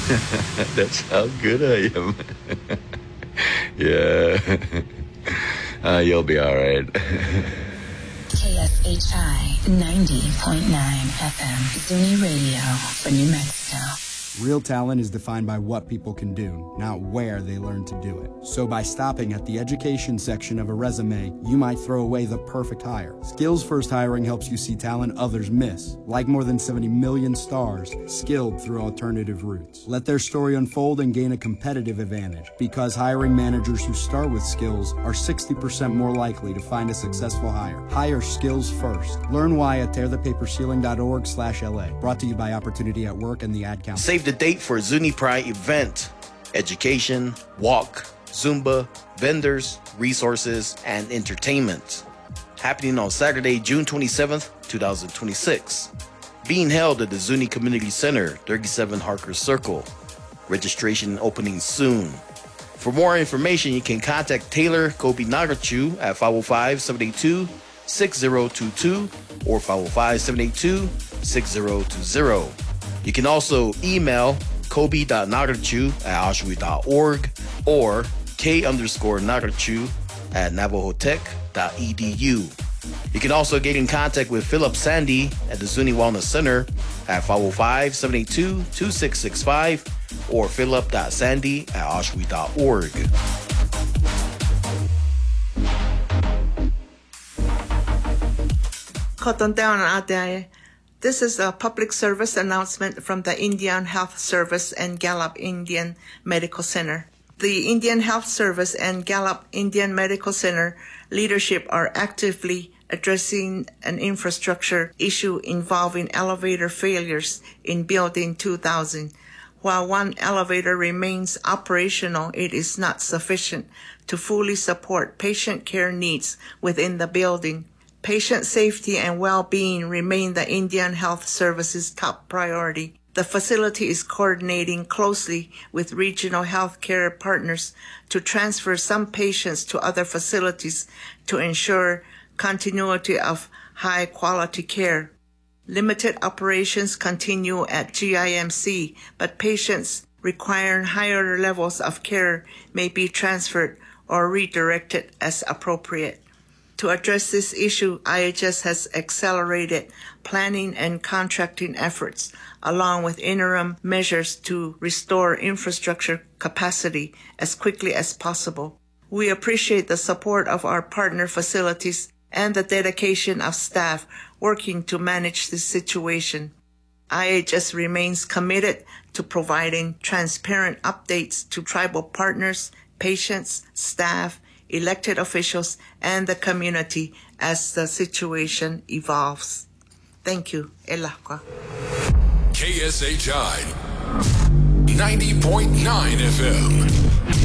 That's how good I am. Yeah. You'll be all right. KSHI 90.9 FM, Zuni Radio for New Mexico. Real talent is defined by what people can do, not where they learn to do it. So by stopping at the education section of a resume, you might throw away the perfect hire. Skills First Hiring helps you see talent others miss, like more than 70 million stars, skilled through alternative routes. Let their story unfold and gain a competitive advantage, because hiring managers who start with skills are 60% more likely to find a successful hire. Hire skills first. Learn why at tearthepaperceiling.org/LA. Brought to you by Opportunity at Work and the Ad Council. Save the date for Zuni Pride event. Education, walk, Zumba, vendors, resources, and entertainment. Happening on Saturday, June 27th, 2026. Being held at the Zuni Community Center, 37 Harker Circle. Registration opening soon. For more information, you can contact Taylor Kobe Nagachu at 505-782-6022 or 505-782-6020. You can also email kobe.nagachu@oshawi.org or k_nagachu@navajotech.edu. You can also get in contact with Philip Sandy at the Zuni Wellness Center at 505-782-2665 or philip.sandy@oshawi.org. This is a public service announcement from the Indian Health Service and Gallup Indian Medical Center. The Indian Health Service and Gallup Indian Medical Center leadership are actively addressing an infrastructure issue involving elevator failures in Building 2000. While one elevator remains operational, it is not sufficient to fully support patient care needs within the building. Patient safety and well-being remain the Indian Health Service's top priority. The facility is coordinating closely with regional healthcare partners to transfer some patients to other facilities to ensure continuity of high-quality care. Limited operations continue at GIMC, but patients requiring higher levels of care may be transferred or redirected as appropriate. To address this issue, IHS has accelerated planning and contracting efforts, along with interim measures to restore infrastructure capacity as quickly as possible. We appreciate the support of our partner facilities and the dedication of staff working to manage this situation. IHS remains committed to providing transparent updates to tribal partners, patients, staff, elected officials, and the community as the situation evolves. Thank you. Elahqa. KSHI 90.9 FM.